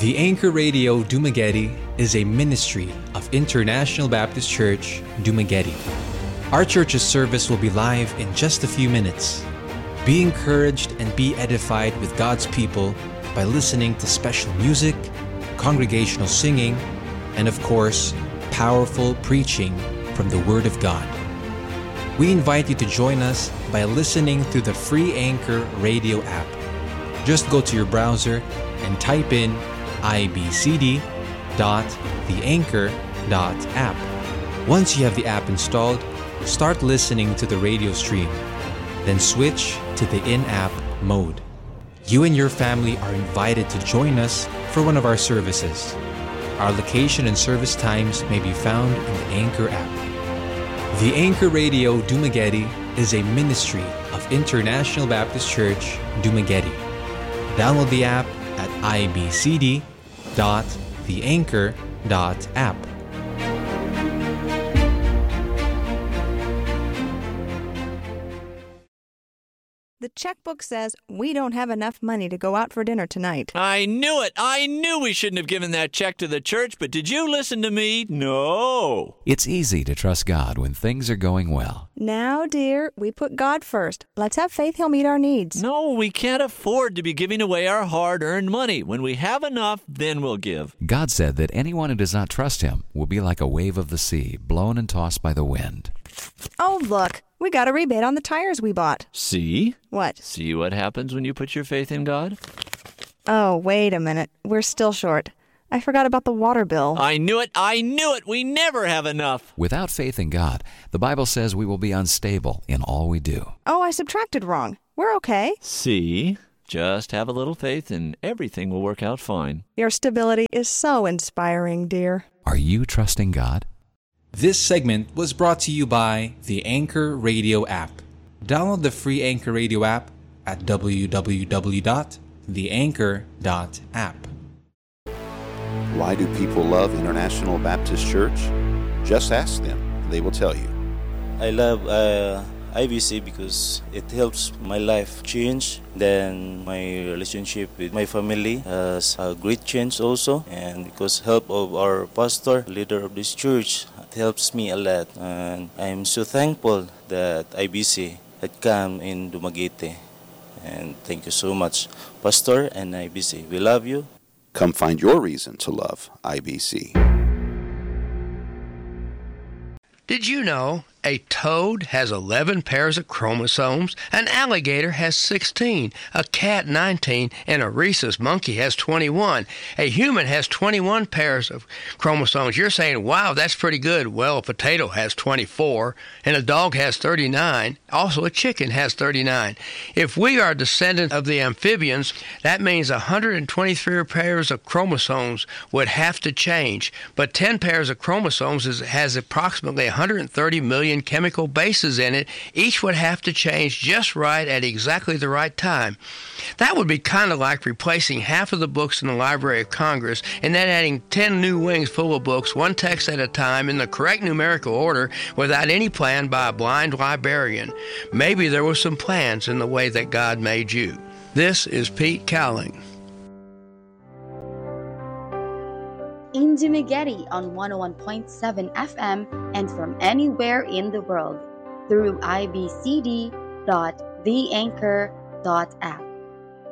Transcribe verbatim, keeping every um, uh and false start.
The Anchor Radio Dumaguete is a ministry of International Baptist Church, Dumaguete. Our church's service will be live in just a few minutes. Be encouraged and be edified with God's people by listening to special music, congregational singing, and of course, powerful preaching from the Word of God. We invite you to join us by listening through the free Anchor Radio app. Just go to your browser and type in i b c d dot the anchor dot app. Once you have the app installed, start listening to the radio stream. Then switch to the in-app mode. You and your family are invited to join us for one of our services. Our location and service times may be found in the Anchor app. The Anchor Radio Dumaguete is a ministry of International Baptist Church, Dumaguete. Download the app at i b c d dot the anchor dot app. The checkbook says we don't have enough money to go out for dinner tonight. I knew it. I knew we shouldn't have given that check to the church, but did you listen to me? No. It's easy to trust God when things are going well. Now, dear, we put God first. Let's have faith He'll meet our needs. No, we can't afford to be giving away our hard-earned money. When we have enough, then we'll give. God said that anyone who does not trust Him will be like a wave of the sea, blown and tossed by the wind. Oh, look. We got a rebate on the tires we bought. See? What? See what happens when you put your faith in God? Oh, wait a minute. We're still short. I forgot about the water bill. I knew it. I knew it. We never have enough. Without faith in God, the Bible says we will be unstable in all we do. Oh, I subtracted wrong. We're okay. See? Just have a little faith and everything will work out fine. Your stability is so inspiring, dear. Are you trusting God? This segment was brought to you by the Anchor Radio app. Download the free Anchor Radio app at w w w dot the anchor dot app. Why do people love International Baptist Church? Just ask them. They will tell you. I love uh, I B C because it helps my life change. Then my relationship with my family has a great change also. And because help of our pastor, leader of this church, it helps me a lot. And I'm so thankful that I B C had come in Dumaguete. And thank you so much, Pastor and I B C. We love you. Come find your reason to love I B C. Did you know a toad has eleven pairs of chromosomes, an alligator has sixteen, a cat nineteen, and a rhesus monkey has twenty-one? A human has twenty-one pairs of chromosomes. You're saying, wow, that's pretty good. Well, a potato has twenty-four, and a dog has thirty-nine. Also, a chicken has thirty-nine. If we are descendants of the amphibians, that means one hundred twenty-three pairs of chromosomes would have to change. But ten pairs of chromosomes is, has approximately one hundred thirty million chemical bases in it. Each would have to change just right at exactly the right time. That would be kind of like replacing half of the books in the Library of Congress and then adding ten new wings full of books, one text at a time, in the correct numerical order without any plan by a blind librarian. Maybe there were some plans in the way that God made you. This is Pete Cowling. In Dumaguete on one oh one point seven F M and from anywhere in the world through i b c d dot the anchor dot app.